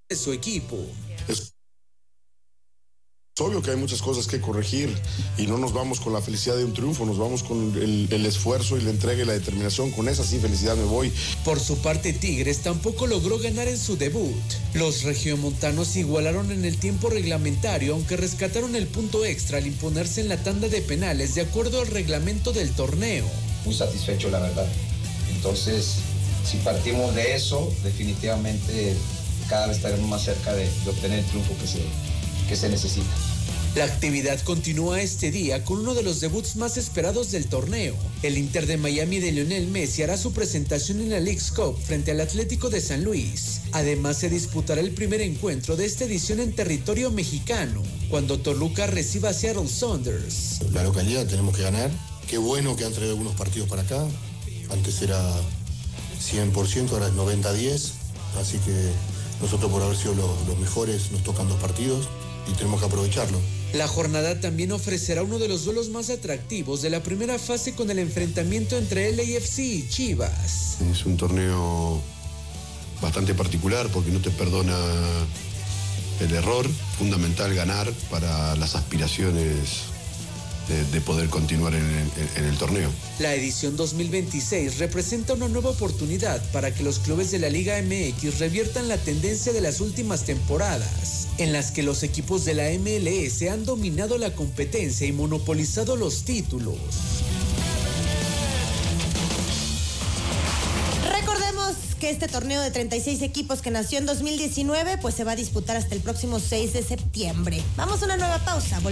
de su equipo. Es obvio que hay muchas cosas que corregir y no nos vamos con la felicidad de un triunfo, nos vamos con el esfuerzo y la entrega y la determinación. Con esa sí felicidad me voy. Por su parte, Tigres tampoco logró ganar en su debut. Los regiomontanos igualaron en el tiempo reglamentario, aunque rescataron el punto extra al imponerse en la tanda de penales de acuerdo al reglamento del torneo. Muy satisfecho, la verdad. Entonces, si partimos de eso, definitivamente cada vez estaremos más cerca de obtener el triunfo que se necesita. La actividad continúa este día con uno de los debuts más esperados del torneo. El Inter de Miami de Lionel Messi hará su presentación en la Leagues Cup frente al Atlético de San Luis. Además, se disputará el primer encuentro de esta edición en territorio mexicano, cuando Toluca reciba a Seattle Sounders. La localidad tenemos que ganar. Qué bueno que han traído algunos partidos para acá. Antes era 100%, ahora es 90-10. Así que nosotros, por haber sido los mejores, nos tocan 2 partidos y tenemos que aprovecharlo. La jornada también ofrecerá uno de los duelos más atractivos de la primera fase con el enfrentamiento entre LAFC y Chivas. Es un torneo bastante particular porque no te perdona el error. Fundamental ganar para las aspiraciones de poder continuar en el torneo. La edición 2026 representa una nueva oportunidad para que los clubes de la Liga MX reviertan la tendencia de las últimas temporadas, en las que los equipos de la MLS han dominado la competencia y monopolizado los títulos. Recordemos que este torneo de 36 equipos que nació en 2019, pues se va a disputar hasta el próximo 6 de septiembre. Vamos a una nueva pausa.